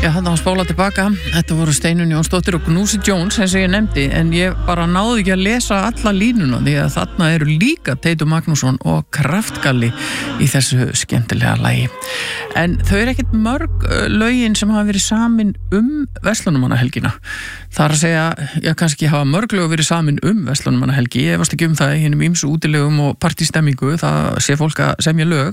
Já, þannig að spóla tilbaka. Þetta voru Steinunn Jónsdóttir og Gnúsi Jones eins og ég nefndi, en ég bara náði ekki að lesa alla línuna því að þarna eru líka Teitur Magnússon og Kraftgalli í þessu skemmtilega lagi. En þau eru ekkert mörg lögin sem hafa verið samin Verslunarmannahelgina. Það er að segja, já kannski hafa mörg lög verið samin Verslunarmannahelgi. Ég varst ekki það í hinum ýmsu útilegum og partístemmingu, það sé fólk að semja lög.